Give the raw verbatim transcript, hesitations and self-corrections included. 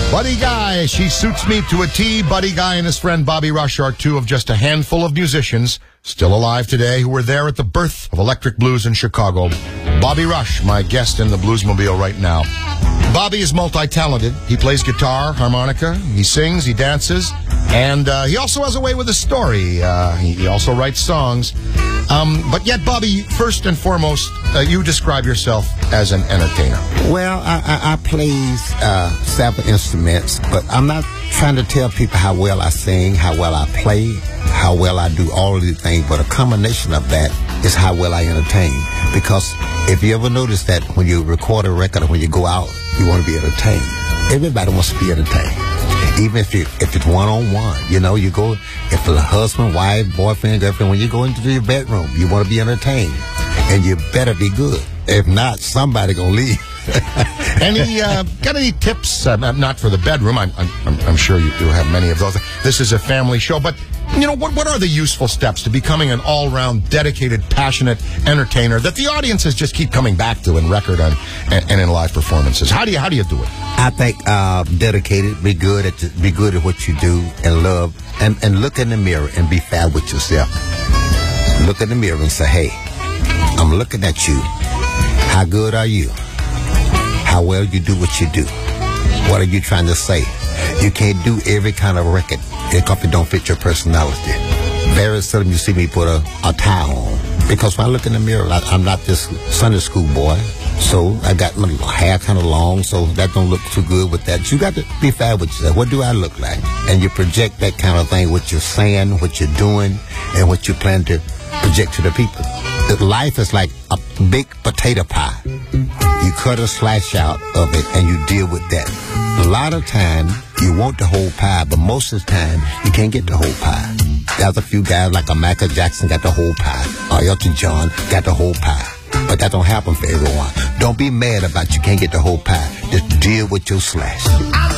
Buddy Guy, she suits me to a T. Buddy Guy and his friend Bobby Rush are two of just a handful of musicians still alive today who were there at the birth of electric blues in Chicago. Bobby Rush, my guest in the Bluesmobile right now. Bobby is multi-talented. He plays guitar, harmonica, he sings, he dances, and uh, he also has a way with a story. Uh, he, he also writes songs. Um, but yet, Bobby, first and foremost, uh, you describe yourself as an entertainer. Well, I, I, I play uh, several instruments, but I'm not trying to tell people how well I sing, how well I play, how well I do all of these things, but a combination of that is how well I entertain. Because if you ever notice that when you record a record or when you go out, you want to be entertained. Everybody wants to be entertained. Even if you if it's one-on-one, you know, you go, if the husband, wife, boyfriend, girlfriend, when you go into your bedroom, you want to be entertained. And you better be good. If not, somebody going to leave. Any, uh, got any tips? Uh, not for the bedroom. I'm, I'm, I'm sure you, you have many of those. This is a family show, but, you know, what, what are the useful steps to becoming an all-round, dedicated, passionate entertainer that the audiences just keep coming back to in record and, and, and in live performances? How do you, how do you do it? I think, uh, dedicated, be good at, be good at what you do and love, and, and look in the mirror and be fair with yourself. Look in the mirror and say, hey, I'm looking at you. How good are you? How well you do what you do? What are you trying to say? You can't do every kind of record if it don't fit your personality. Very seldom you see me put a, a tie on. Because when I look in the mirror, I, I'm not this Sunday school boy. So I got my hair kind of long, so that don't look too good with that. You got to be fair with yourself. What do I look like? And you project that kind of thing, what you're saying, what you're doing, and what you plan to project to the people. Life is like a big potato pie. You cut a slice out of it and you deal with that. A lot of time you want the whole pie, but most of the time you can't get the whole pie. There's a few guys like a Michael Jackson got the whole pie, or Elton John got the whole pie. But that don't happen for everyone. Don't be mad about you can't get the whole pie. Just deal with your slice.